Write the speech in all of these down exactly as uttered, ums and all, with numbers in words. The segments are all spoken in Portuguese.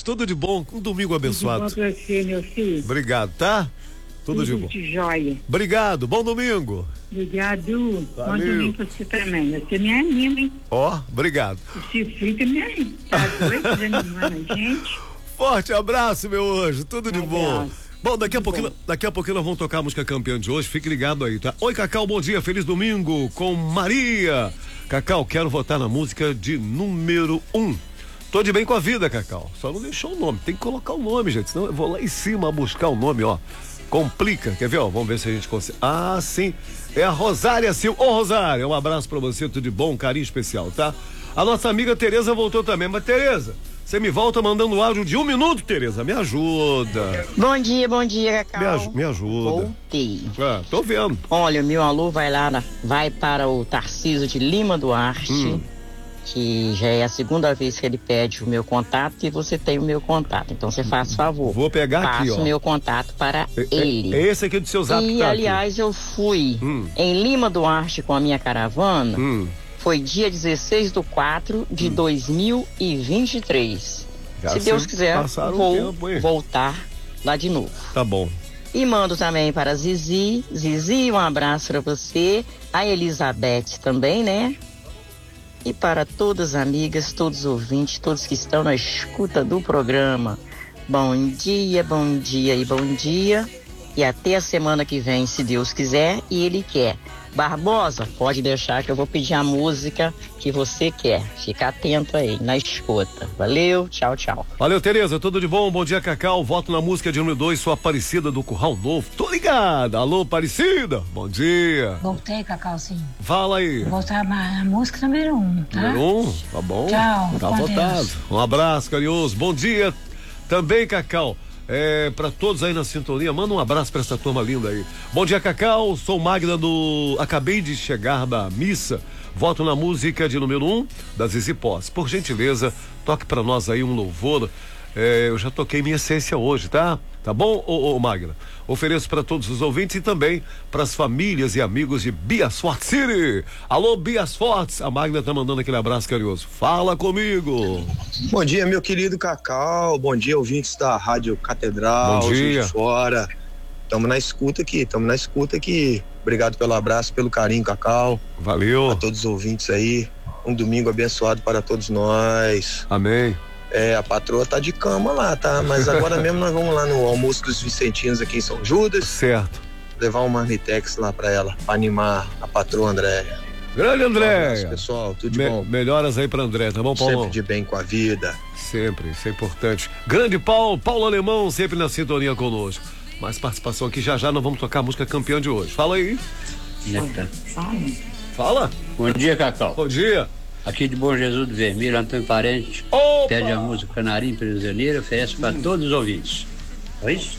Tudo de bom. Um domingo abençoado. Tudo de bom pra você, meu filho. Obrigado, tá? Tudo, Tudo de bom. de joia. Obrigado. Bom domingo. Obrigado. Valeu. Bom domingo pra você também. Você me anima, hein? Ó, oh, obrigado. O Cifrita me anima. Tá doido, desanimando a gente. Forte abraço, meu anjo. Tudo de Um bom. abraço. Bom, daqui a, Muito pouquinho, bom. daqui a pouquinho nós vamos tocar a música campeã de hoje. Fique ligado aí, tá? Oi, Cacau, bom dia. Feliz domingo com Maria. Cacau, quero votar na música de número um. Tô de bem com a vida, Cacau. Só não deixou o nome. Tem que colocar o nome, gente. Senão eu vou lá em cima buscar o nome, ó. Complica. Quer ver, ó? Vamos ver se a gente consegue. Ah, sim. É a Rosária Silva. Ô, Rosária, um abraço pra você. Tudo de bom, um carinho especial, tá? A nossa amiga Tereza voltou também. Mas, Tereza, você me volta mandando áudio de um minuto, Tereza. Me ajuda. Bom dia, bom dia, Cacau. Me, aj- me ajuda. Voltei. É, tô vendo. Olha, o meu alô vai lá, na, vai para o Tarcísio de Lima Duarte, Hum. que já é a segunda vez que ele pede o meu contato e você tem o meu contato. Então você faz favor. Vou pegar aqui, Passa ó. o meu contato para É, ele. é, é esse aqui do seu zap. E, tá aqui. aliás, eu fui Hum. em Lima Duarte com a minha caravana. Hum. Foi dia dezesseis de quatro de dois mil e vinte e três. Já Se se Deus quiser, passaram um vou tempo, hein? voltar lá de novo. Tá bom. E mando também para Zizi. Zizi, um abraço para você. A Elizabeth também, né? E para todas as amigas, todos os ouvintes, todos que estão na escuta do programa. Bom dia, bom dia e bom dia. E até a semana que vem, se Deus quiser e Ele quer. Barbosa, pode deixar que eu vou pedir a música que você quer. Fica atento aí, na escuta. Valeu, tchau, tchau. Valeu, Tereza, tudo de bom? Bom dia, Cacau. Voto na música de número dois, sou Aparecida do Curral Novo. Tô ligada. Alô, Aparecida. Bom dia. Voltei, Cacauzinho. Fala aí. Vou voltar na música número um, tá? Número um, tá bom? Tchau, Tá com votado. Deus. Um abraço, carinhoso. Bom dia também, Cacau. É, pra todos aí na sintonia, manda um abraço pra essa turma linda aí. Bom dia, Cacau. Sou Magda do. Acabei de chegar da missa. Voto na música de número um da Zizi Posse. Por gentileza, toque pra nós aí um louvor. É, eu já toquei minha essência hoje, tá? Tá bom, ô, ô Magda? Ofereço para todos os ouvintes e também para as famílias e amigos de Bias Forte City. Alô, Bias Fortes. A Magda tá mandando aquele abraço carinhoso. Fala comigo. Bom dia, meu querido Cacau. Bom dia, ouvintes da Rádio Catedral. Bom dia. Juiz de Fora. Tamo na escuta aqui, tamo na escuta aqui. Obrigado pelo abraço, pelo carinho, Cacau. Valeu. A todos os ouvintes aí. Um domingo abençoado para todos nós. Amém. É, a patroa tá de cama lá, tá? Mas agora mesmo nós vamos lá no almoço dos Vicentinos aqui em São Judas. Certo. Levar um marmitex lá pra ela, pra animar a patroa Andréia. Grande André. Um abraço, pessoal, tudo de Me- bom. melhoras aí pra André, tá bom, Paulo? Sempre de bem com a vida. Sempre, isso é importante. Grande Paulo, Paulo Alemão, sempre na sintonia conosco. Mais participação aqui, já já nós vamos tocar a música campeã de hoje. Fala aí. Fala. Bom dia, Cacau. Bom dia. Aqui de Bom Jesus do Vermelho, Antônio Parente. Opa! Pede a música Canarinho Prisioneiro, oferece para todos os ouvintes. É isso?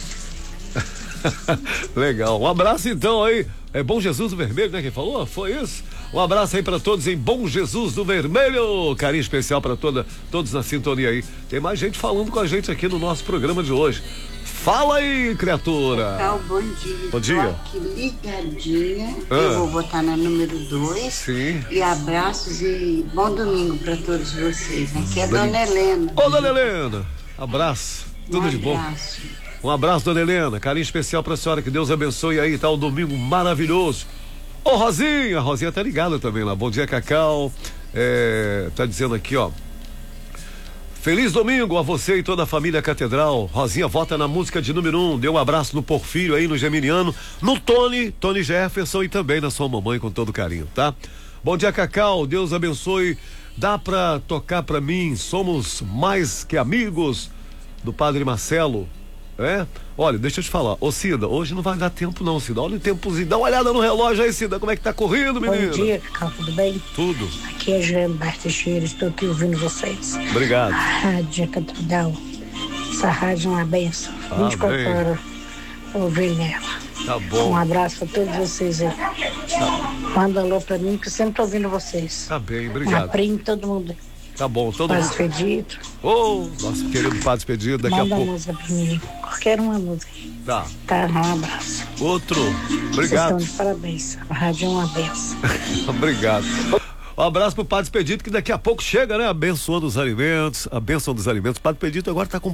Legal. Um abraço então aí. É Bom Jesus do Vermelho, né? Quem falou? Foi isso? Um abraço aí pra todos em Bom Jesus do Vermelho. Carinho especial pra toda, todos na sintonia aí. Tem mais gente falando com a gente aqui no nosso programa de hoje. Fala aí, criatura. Cacau, bom dia. Bom dia. Tô aqui ligadinha. Ah. Eu vou botar na número dois. Sim. E abraços e bom domingo pra todos vocês. Aqui é Dona Helena. Ô, Dona Helena. Abraço. Tudo Um de bom. abraço. Um abraço, Dona Helena. Carinho especial pra senhora. Que Deus abençoe aí. Tá um domingo maravilhoso. Ô, Rosinha. A Rosinha tá ligada também lá. Bom dia, Cacau. É, tá dizendo aqui, ó. Feliz domingo a você e toda a família Catedral. Rosinha vota na música de número um. Dê um abraço no Porfírio aí, no Geminiano. No Tony, Tony Jefferson e também na sua mamãe com todo carinho, tá? Bom dia, Cacau. Deus abençoe. Dá pra tocar pra mim? Somos mais que amigos do Padre Marcelo. É? Olha, deixa eu te falar. Ô, Cida, hoje não vai dar tempo não, Cida. Olha o tempozinho. Dá uma olhada no relógio aí, Cida. Como é que tá correndo, menino? Bom dia, Cacau, tudo bem? Tudo. Aqui é Jean Barteixeira, estou aqui ouvindo vocês. Obrigado. Rádio Catedral. Essa rádio é uma benção. Ah, vinte e quatro bem. horas ouvindo ela. Tá bom. Um abraço para todos vocês aí. Manda alô para mim, que eu sempre estou ouvindo vocês. Tá bem, Uma obrigado. prima, todo mundo. Tá bom, todo Padre mundo. Expedito. Ô, nosso querido Padre Expedito, daqui Manda a uma pouco. música para mim. Qualquer uma música. Tá. Tá, um abraço. Outro. Vocês Obrigado. estão de parabéns. A rádio é uma benção. Obrigado. Um abraço pro Padre Expedito, que daqui a pouco chega, né? Abençoando os alimentos, a bênção dos alimentos. O Padre Expedito agora tá com